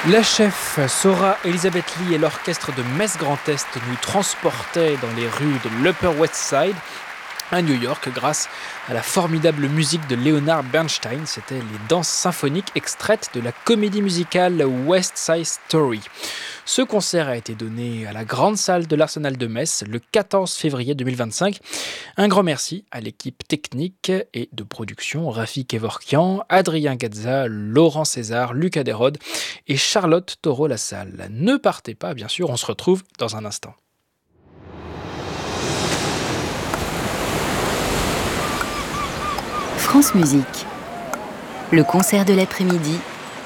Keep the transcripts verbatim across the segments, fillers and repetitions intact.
La chef Sora Elizabeth Lee et l'orchestre de Metz Grand Est nous transportaient dans les rues de l'Upper West Side à New York grâce à la formidable musique de Leonard Bernstein. C'était les danses symphoniques extraites de la comédie musicale West Side Story. Ce concert a été donné à la grande salle de l'Arsenal de Metz le quatorze février deux mille vingt-cinq. Un grand merci à l'équipe technique et de production, Rafik Kevorkian, Adrien Gazza, Laurent César, Lucas Desrode et Charlotte Taureau-Lassalle. Ne partez pas, bien sûr, on se retrouve dans un instant. France Musique, le concert de l'après-midi,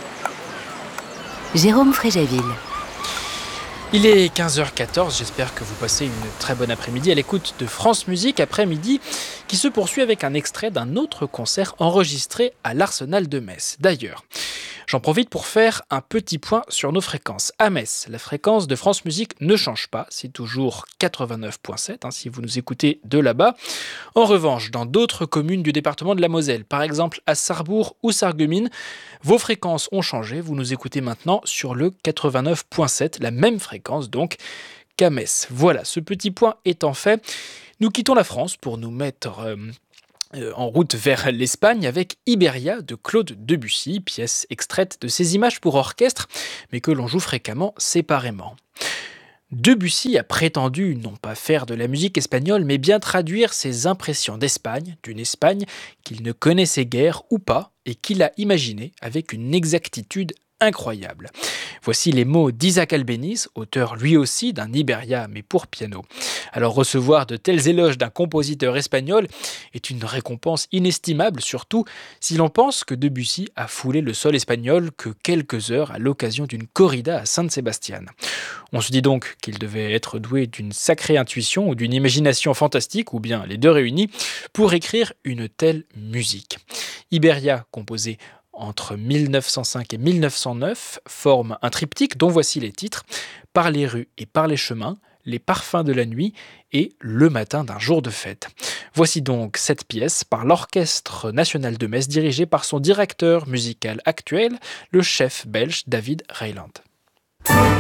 Jérôme Fréjaville. Il est quinze heures quatorze, j'espère que vous passez une très bonne après-midi à l'écoute de France Musique, après-midi qui se poursuit avec un extrait d'un autre concert enregistré à l'Arsenal de Metz. D'ailleurs, j'en profite pour faire un petit point sur nos fréquences. À Metz, la fréquence de France Musique ne change pas, c'est toujours quatre-vingt-neuf virgule sept hein, si vous nous écoutez de là-bas. En revanche, dans d'autres communes du département de la Moselle, par exemple à Sarrebourg ou Sarreguemines, vos fréquences ont changé. Vous nous écoutez maintenant sur le quatre-vingt-neuf virgule sept, la même fréquence donc qu'à Metz. Voilà, ce petit point étant fait, nous quittons la France pour nous mettre euh, euh, en route vers l'Espagne avec Iberia de Claude Debussy, pièce extraite de ses images pour orchestre, mais que l'on joue fréquemment séparément. Debussy a prétendu non pas faire de la musique espagnole, mais bien traduire ses impressions d'Espagne, d'une Espagne qu'il ne connaissait guère ou pas, et qu'il a imaginée avec une exactitude incroyable. Voici les mots d'Isaac Albéniz, auteur lui aussi d'un Iberia, mais pour piano. Alors recevoir de tels éloges d'un compositeur espagnol est une récompense inestimable, surtout si l'on pense que Debussy a foulé le sol espagnol que quelques heures à l'occasion d'une corrida à San Sebastián. On se dit donc qu'il devait être doué d'une sacrée intuition ou d'une imagination fantastique, ou bien les deux réunis, pour écrire une telle musique. Iberia, composé entre mille neuf cent cinq et mille neuf cent neuf, forme un triptyque dont voici les titres « Par les rues et par les chemins », Les parfums de la nuit et Le matin d'un jour de fête. Voici donc cette pièce par l'Orchestre national de Metz dirigé par son directeur musical actuel, le chef belge David Reiland.